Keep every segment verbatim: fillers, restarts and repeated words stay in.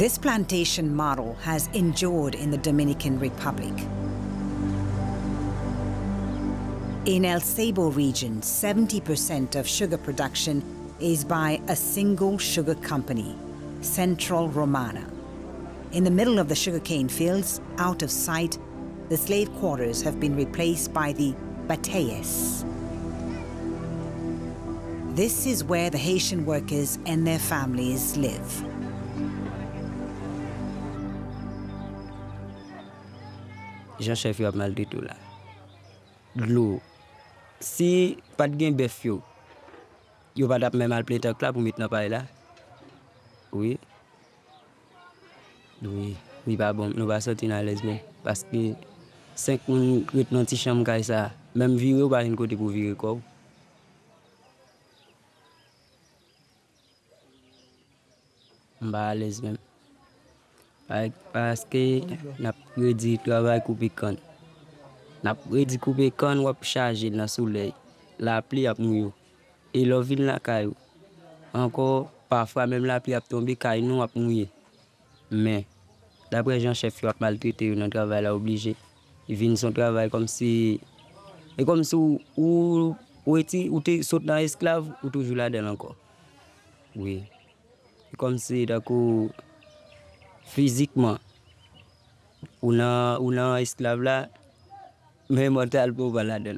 This plantation model has endured in the Dominican Republic. In El Seibo region, seventy percent of sugar production is by a single sugar company, Central Romana. In the middle of the sugarcane fields, out of sight, the slave quarters have been replaced by the bateyes. This is where the Haitian workers and their families live. Jean-chef yo ap mal de tout là. L'eau. Si pas de gen bœuf yo, yo pas d'ap même mal planter là pour mettre dans paille là. Oui. Oui, oui pas bon, nous pas sortir dans l'aise même parce que cinq moun ret dans ti chambre kay ça, même virer pas une côté pour virer quoi. M'ba à l'aise même. Parce que n'a prédit travail couper canne. N'a prédit couper canne ou charger dans soleil. La pluie a mouillé. Et la ville la caillou. Encore parfois même la pluie a tombé caillou nous a mouillé. Mais d'après Jean-chef il a maltraité dans travail là obligé. Il vient son travail comme si et comme si ou ou ou était ou t'es saute dans esclave ou toujours là-dedans encore. Oui. Comme si d'accord physiquement, on a on a esclave là, mais mortel pour balader.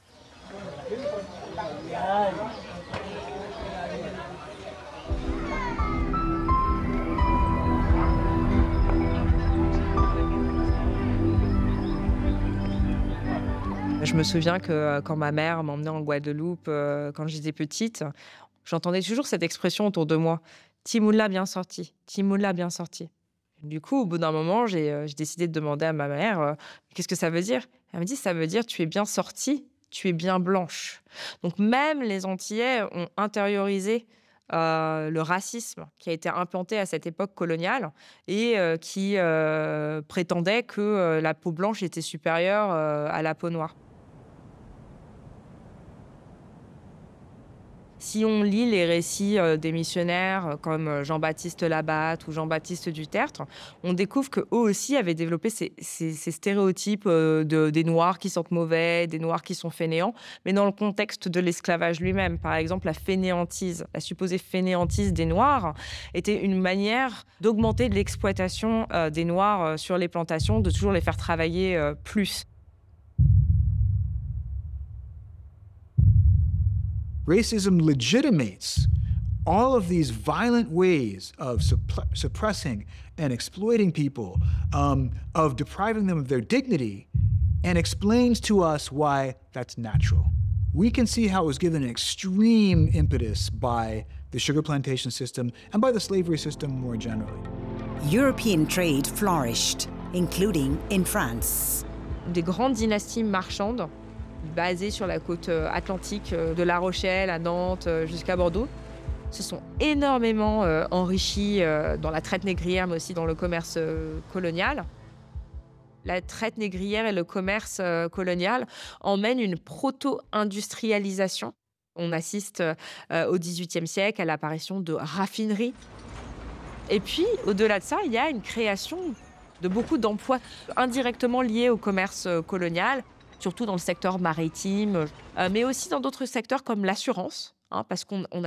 Je me souviens que quand ma mère m'emmenait en Guadeloupe, euh, quand j'étais petite, j'entendais toujours cette expression autour de moi. Timoula bien sorti, Timoula bien sorti. Du coup, au bout d'un moment, j'ai euh, décidé de demander à ma mère euh, qu'est-ce que ça veut dire. Elle me dit ça veut dire tu es bien sortie, tu es bien blanche. Donc même les Antillais ont intériorisé euh, le racisme qui a été implanté à cette époque coloniale et euh, qui euh, prétendait que euh, la peau blanche était supérieure euh, à la peau noire. Si on lit les récits euh, des missionnaires comme Jean-Baptiste Labatte ou Jean-Baptiste Dutertre, on découvre qu'eux aussi avaient développé ces, ces, ces stéréotypes euh, de, des Noirs qui sentent mauvais, des Noirs qui sont fainéants, mais dans le contexte de l'esclavage lui-même. Par exemple, la fainéantise, la supposée fainéantise des Noirs était une manière d'augmenter l'exploitation euh, des Noirs euh, sur les plantations, de toujours les faire travailler euh, plus. Racism legitimates all of these violent ways of supp suppressing and exploiting people, um, of depriving them of their dignity, and explains to us why that's natural. We can see how it was given an extreme impetus by the sugar plantation system and by the slavery system more generally. European trade flourished, including in France. Des grandes dynasties marchandes basées sur la côte atlantique, de La Rochelle à Nantes jusqu'à Bordeaux, se sont énormément euh, enrichies euh, dans la traite négrière, mais aussi dans le commerce euh, colonial. La traite négrière et le commerce euh, colonial emmènent une proto-industrialisation. On assiste euh, au dix-huitième siècle à l'apparition de raffineries. Et puis, au-delà de ça, il y a une création de beaucoup d'emplois indirectement liés au commerce euh, colonial, surtout dans le secteur maritime, euh, mais aussi dans d'autres secteurs comme l'assurance, hein, parce qu'on on a